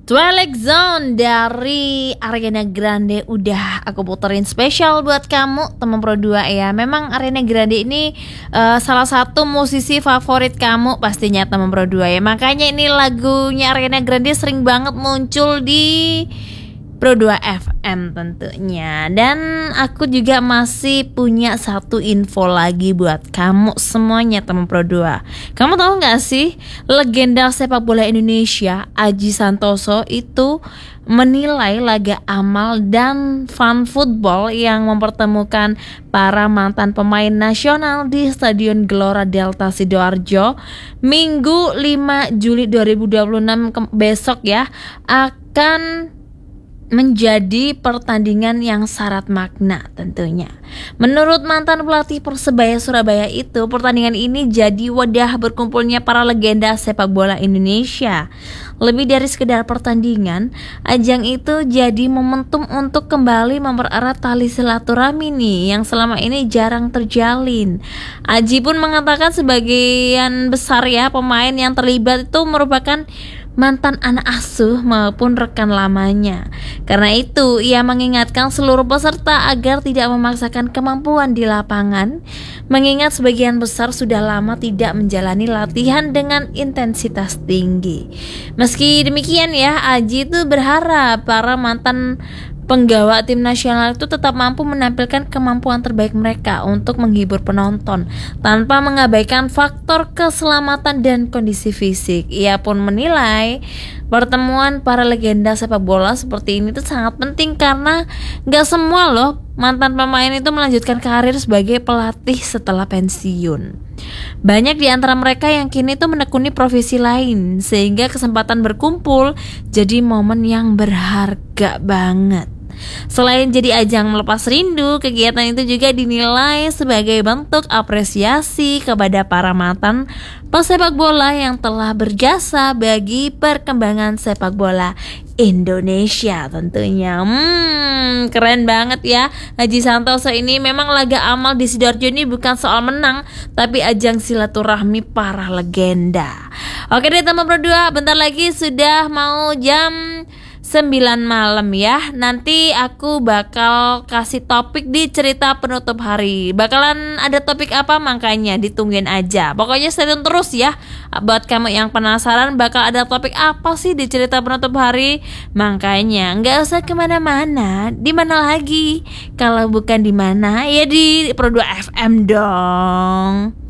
Twilight Zone dari Ariana Grande udah aku puterin spesial buat kamu teman Pro 2 ya. Memang Ariana Grande ini salah satu musisi favorit kamu pastinya teman Pro 2 ya. Makanya ini lagunya Ariana Grande sering banget muncul di Pro 2 FM tentunya. Dan aku juga masih punya satu info lagi buat kamu semuanya teman Pro 2. Kamu tahu gak sih, legenda sepak bola Indonesia Aji Santoso itu menilai laga amal dan fun football yang mempertemukan para mantan pemain nasional di Stadion Gelora Delta Sidoarjo Minggu 5 Juli 2026 besok ya, akan menjadi pertandingan yang syarat makna tentunya. Menurut mantan pelatih Persebaya Surabaya itu, pertandingan ini jadi wadah berkumpulnya para legenda sepak bola Indonesia. Lebih dari sekedar pertandingan, ajang itu jadi momentum untuk kembali mempererat tali silaturahmi nih yang selama ini jarang terjalin. Aji pun mengatakan sebagian besar ya pemain yang terlibat itu merupakan mantan anak asuh maupun rekan lamanya. Karena itu, ia mengingatkan seluruh peserta agar tidak memaksakan kemampuan di lapangan, mengingat sebagian besar sudah lama tidak menjalani latihan dengan intensitas tinggi. Meski demikian ya, Aji itu berharap para mantan penggawa tim nasional itu tetap mampu menampilkan kemampuan terbaik mereka untuk menghibur penonton tanpa mengabaikan faktor keselamatan dan kondisi fisik. Ia pun menilai pertemuan para legenda sepak bola seperti ini tuh sangat penting karena gak semua loh mantan pemain itu melanjutkan karir sebagai pelatih setelah pensiun. Banyak di antara mereka yang kini tuh menekuni profesi lain sehingga kesempatan berkumpul jadi momen yang berharga banget. Selain jadi ajang melepas rindu, kegiatan itu juga dinilai sebagai bentuk apresiasi kepada para mantan pesepak bola yang telah berjasa bagi perkembangan sepak bola Indonesia tentunya. Keren banget ya Aji Santoso ini. Memang laga amal di Sidoarjo ini bukan soal menang, tapi ajang silaturahmi para legenda. Oke deh teman Pro 2, bentar lagi sudah mau jam 9 malam ya. Nanti aku bakal kasih topik di cerita penutup hari. Bakalan ada topik apa, makanya ditungguin aja. Pokoknya stay tune terus ya. Buat kamu yang penasaran bakal ada topik apa sih di cerita penutup hari, makanya nggak usah kemana-mana. Di mana lagi kalau bukan di mana, ya di Pro 2 FM dong.